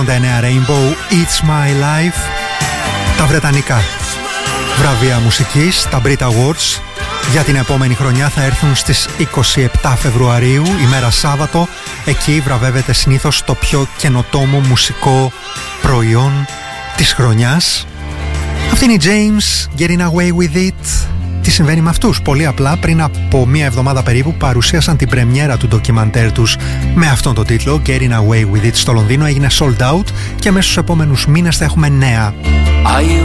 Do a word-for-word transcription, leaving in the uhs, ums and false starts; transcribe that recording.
Rainbow, It's My Life. Τα βρετανικά βραβεία μουσικής, τα Brit Awards, για την επόμενη χρονιά θα έρθουν στις είκοσι επτά Φεβρουαρίου, ημέρα Σάββατο. Εκεί βραβεύεται συνήθως το πιο καινοτόμο μουσικό προϊόν της χρονιάς. Αυτή είναι η James, Getting Away With It. Τι συμβαίνει με αυτούς? Πολύ απλά, πριν από μία εβδομάδα περίπου παρουσίασαν την πρεμιέρα του ντοκιμαντέρ τους με αυτόν τον τίτλο, Getting Away With It, στο Λονδίνο. Έγινε sold out και μέσα στους επόμενους μήνες θα έχουμε νέα.